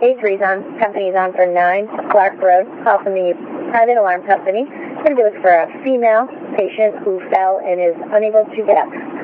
A3's on, company's on for 9 Clark Road. Call from the private alarm company. We're going to do it for a female patient who fell and is unable to get up.